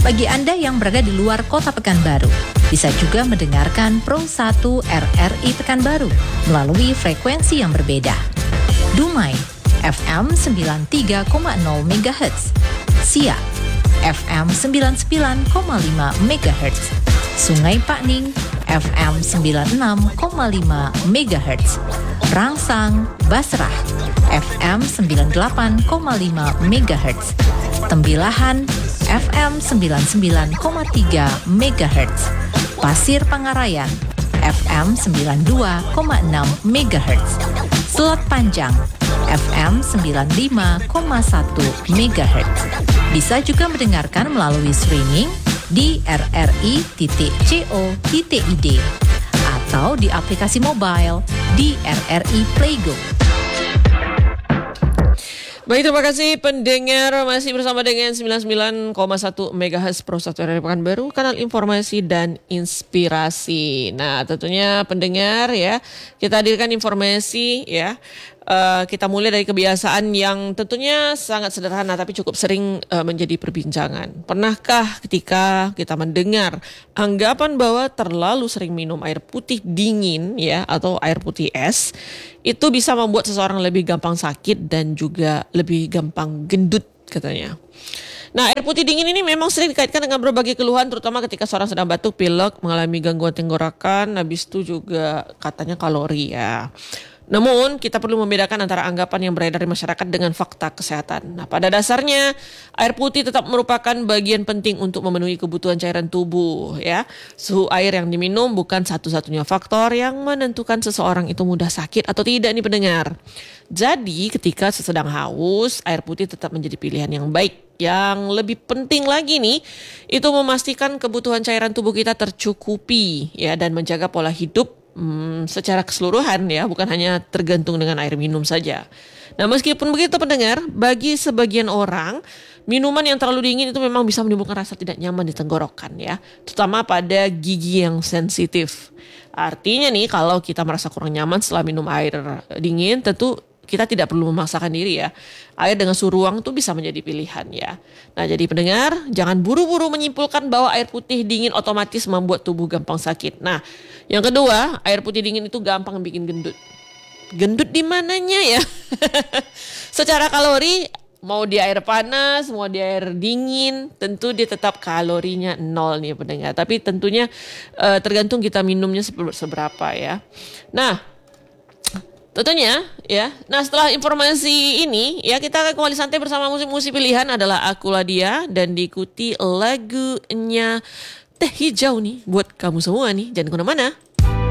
Bagi Anda yang berada di luar kota Pekanbaru, bisa juga mendengarkan Pro 1 RRI Pekanbaru melalui frekuensi yang berbeda. Dumai, FM 93,0 MHz. Siak, FM 99,5 MHz. Sungai Pakning, FM 96,5 MHz. Rangsang, Basrah, FM 98,5 MHz. Tembilahan, FM 99,3 MHz. Pasir Pangarayan, FM 92,6 MHz. Selat Panjang, FM 95,1 MHz. Bisa juga mendengarkan melalui streaming di rri.co.id atau di aplikasi mobile di RRI Playgo. Baik, terima kasih pendengar, masih bersama dengan 99,1 MHz Pro 1 RRI Pekanbaru, kanal informasi dan inspirasi. Nah, tentunya pendengar ya, kita hadirkan informasi ya. Kita mulai dari kebiasaan yang tentunya sangat sederhana tapi cukup sering menjadi perbincangan. Pernahkah ketika kita mendengar anggapan bahwa terlalu sering minum air putih dingin ya atau air putih es itu bisa membuat seseorang lebih gampang sakit dan juga lebih gampang gendut katanya. Nah, air putih dingin ini memang sering dikaitkan dengan berbagai keluhan, terutama ketika seorang sedang batuk, pilek, mengalami gangguan tenggorokan, habis itu juga katanya kalori ya. Namun, kita perlu membedakan antara anggapan yang beredar di masyarakat dengan fakta kesehatan. Nah, pada dasarnya, air putih tetap merupakan bagian penting untuk memenuhi kebutuhan cairan tubuh ya. Suhu air yang diminum bukan satu-satunya faktor yang menentukan seseorang itu mudah sakit atau tidak nih pendengar. Jadi, ketika sedang haus, air putih tetap menjadi pilihan yang baik. Yang lebih penting lagi nih, itu memastikan kebutuhan cairan tubuh kita tercukupi ya dan menjaga pola hidup secara keseluruhan ya, bukan hanya tergantung dengan air minum saja. Nah, meskipun begitu pendengar, bagi sebagian orang minuman yang terlalu dingin itu memang bisa menimbulkan rasa tidak nyaman di tenggorokan ya, terutama pada gigi yang sensitif. Artinya nih, kalau kita merasa kurang nyaman setelah minum air dingin, tentu kita tidak perlu memaksakan diri ya. Air dengan suhu ruang itu bisa menjadi pilihan ya. Nah, jadi pendengar, jangan buru-buru menyimpulkan bahwa air putih dingin otomatis membuat tubuh gampang sakit. Nah, yang kedua, air putih dingin itu gampang bikin gendut. Gendut di mananya ya? Secara kalori, mau di air panas, mau di air dingin, tentu dia tetap kalorinya 0 nih pendengar. Tapi tentunya tergantung kita minumnya seberapa ya. Nah, tentunya ya. Nah, setelah informasi ini ya, kita akan kembali santai bersama musik-musik pilihan adalah Akulah Dia dan diikuti lagunya Teh Hijau nih buat kamu semua nih. Jangan kemana-mana.